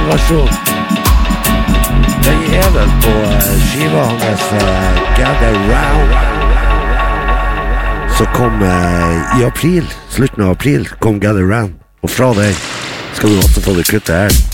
versjon. Den vel på skiva hans Gather Round. Så kom i april, slutten av april, kom Gather Round. Og fra den skal du også få det kuttet her.